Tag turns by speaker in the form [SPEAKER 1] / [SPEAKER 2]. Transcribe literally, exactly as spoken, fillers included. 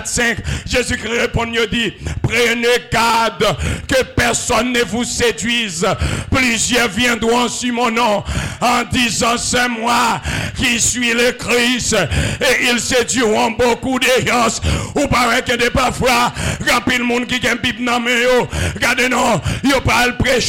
[SPEAKER 1] cinq, Jésus-Christ répond, il dit, prenez garde que personne ne vous séduise. Plusieurs viendront sur mon nom en disant, c'est moi qui suis le Christ, et ils séduiront beaucoup de gens. Ou paraît que de parfois, quand le monde qui a un pipe dans le main, regardez non, il parle prêcher.